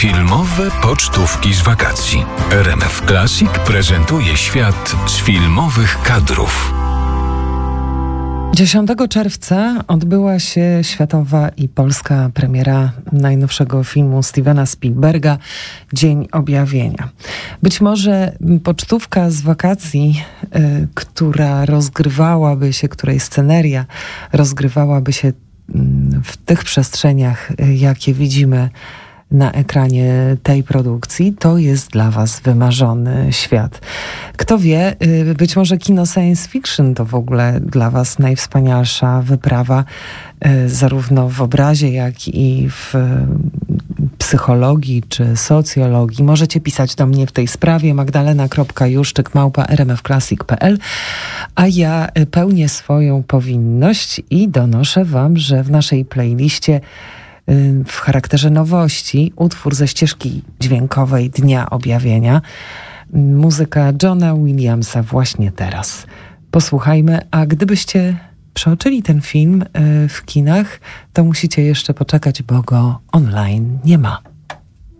Filmowe pocztówki z wakacji. RMF Classic prezentuje świat z filmowych kadrów. 10 czerwca odbyła się światowa i polska premiera najnowszego filmu Stevena Spielberga Dzień Objawienia. Być może pocztówka z wakacji, której sceneria rozgrywałaby się w tych przestrzeniach, jakie widzimy na ekranie tej produkcji, to jest dla was wymarzony świat. Kto wie, być może kino science fiction to w ogóle dla was najwspanialsza wyprawa, zarówno w obrazie, jak i w psychologii czy socjologii. Możecie pisać do mnie w tej sprawie magdalena.juszczyk@rmfclassic.pl, a ja pełnię swoją powinność i donoszę wam, że w naszej playliście w charakterze nowości utwór ze ścieżki dźwiękowej Dnia Objawienia. Muzyka Johna Williamsa właśnie teraz. Posłuchajmy, a gdybyście przeoczyli ten film w kinach, to musicie jeszcze poczekać, bo go online nie ma.